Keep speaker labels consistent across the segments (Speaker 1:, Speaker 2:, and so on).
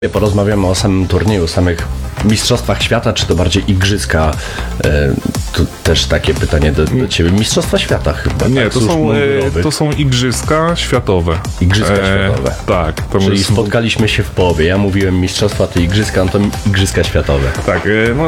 Speaker 1: Porozmawiamy o samym turnieju, samych mistrzostwach świata, czy to bardziej igrzyska? To też takie pytanie do Ciebie. Mistrzostwa świata chyba.
Speaker 2: Nie,
Speaker 1: tak?
Speaker 2: to są igrzyska światowe.
Speaker 1: Igrzyska światowe.
Speaker 2: Tak.
Speaker 1: Czyli spotkaliśmy się w połowie. Ja mówiłem mistrzostwa, to igrzyska, no to igrzyska światowe.
Speaker 2: Tak,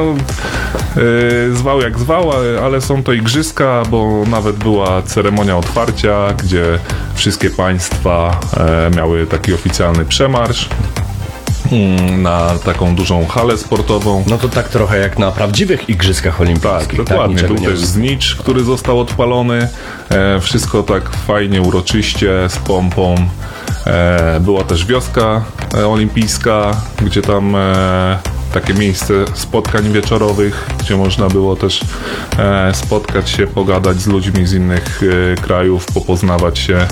Speaker 2: zwał jak zwał, ale są to igrzyska, bo nawet była ceremonia otwarcia, gdzie wszystkie państwa miały taki oficjalny przemarsz na taką dużą halę sportową.
Speaker 1: No to tak trochę jak na prawdziwych igrzyskach olimpijskich.
Speaker 2: Tak, dokładnie. Był też znicz, który został odpalony. Wszystko tak fajnie, uroczyście, z pompą. Była też wioska olimpijska, gdzie tam takie miejsce spotkań wieczorowych, gdzie można było też spotkać się, pogadać z ludźmi z innych krajów, popoznawać się.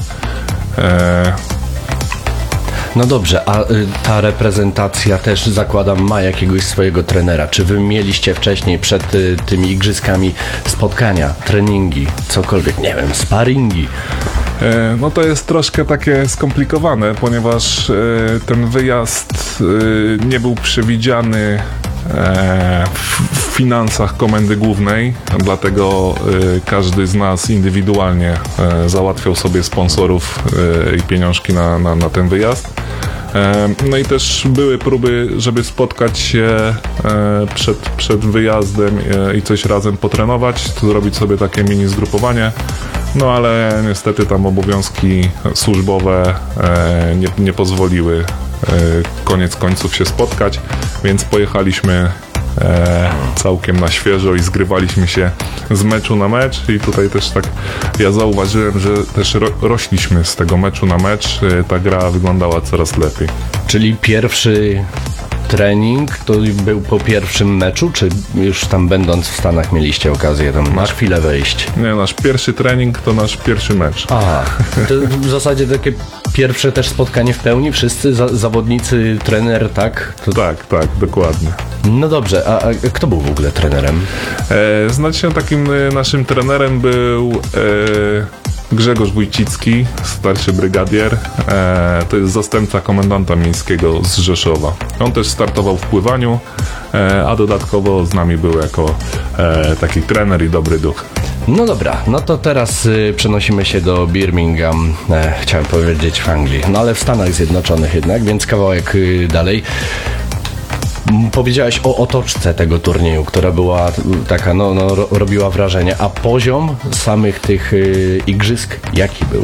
Speaker 1: No dobrze, a ta reprezentacja też, zakładam, ma jakiegoś swojego trenera. Czy wy mieliście wcześniej przed tymi igrzyskami spotkania, treningi, cokolwiek, nie wiem, sparingi?
Speaker 2: No to jest troszkę takie skomplikowane, ponieważ ten wyjazd nie był przewidziany w finansach Komendy Głównej, dlatego każdy z nas indywidualnie załatwiał sobie sponsorów i pieniążki na ten wyjazd. No i też były próby, żeby spotkać się przed wyjazdem i coś razem potrenować, zrobić sobie takie mini zgrupowanie. No ale niestety tam obowiązki służbowe nie pozwoliły koniec końców się spotkać, więc pojechaliśmy całkiem na świeżo i zgrywaliśmy się z meczu na mecz i tutaj też tak ja zauważyłem, że też rośliśmy z tego meczu na mecz, ta gra wyglądała coraz lepiej.
Speaker 1: Czyli pierwszy trening to był po pierwszym meczu, czy już tam będąc w Stanach mieliście okazję tam na chwilę wejść?
Speaker 2: Nie, nasz pierwszy trening to nasz pierwszy mecz.
Speaker 1: Aha, to w zasadzie takie pierwsze też spotkanie w pełni, wszyscy zawodnicy, trener, tak?
Speaker 2: Tak, dokładnie.
Speaker 1: No dobrze, a kto był w ogóle trenerem?
Speaker 2: Znaczy takim naszym trenerem był Grzegorz Wójcicki, starszy brygadier, to jest zastępca komendanta miejskiego z Rzeszowa. On też startował w pływaniu, a dodatkowo z nami był jako taki trener i dobry duch.
Speaker 1: No dobra, no to teraz przenosimy się do Birmingham, chciałem powiedzieć w Anglii, no ale w Stanach Zjednoczonych jednak, więc kawałek dalej. Powiedziałeś o otoczce tego turnieju, która była taka, robiła wrażenie, a poziom samych tych igrzysk jaki był?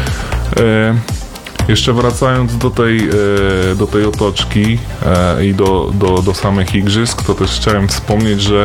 Speaker 2: Jeszcze wracając do tej otoczki i do samych igrzysk, to też chciałem wspomnieć, że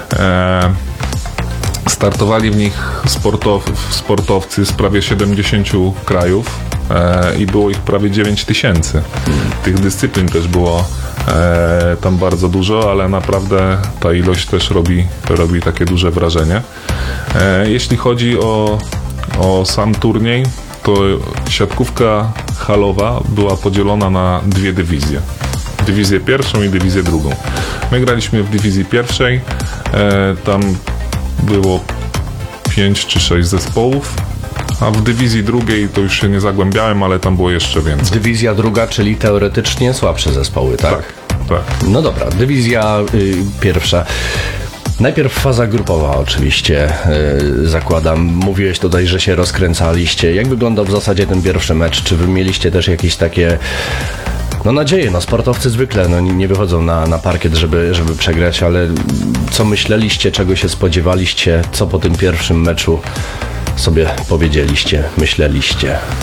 Speaker 2: startowali w nich sportowcy z prawie 70 krajów i było ich prawie 9000. Tych dyscyplin też było tam bardzo dużo, ale naprawdę ta ilość też robi takie duże wrażenie. Jeśli chodzi o sam turniej, to siatkówka halowa była podzielona na dwie dywizje. Dywizję pierwszą i dywizję drugą. My graliśmy w dywizji pierwszej, tam było 5 czy 6 zespołów, a w dywizji drugiej to już się nie zagłębiałem, ale tam było jeszcze więcej.
Speaker 1: Dywizja druga, czyli teoretycznie słabsze zespoły, tak?
Speaker 2: Tak.
Speaker 1: No dobra, dywizja pierwsza. Najpierw faza grupowa oczywiście, zakładam. Mówiłeś tutaj, że się rozkręcaliście. Jak wyglądał w zasadzie ten pierwszy mecz? Czy wy mieliście też jakieś takie nadzieje? Sportowcy zwykle nie wychodzą na parkiet, żeby przegrać, ale co myśleliście, czego się spodziewaliście? Co po tym pierwszym meczu sobie powiedzieliście, myśleliście?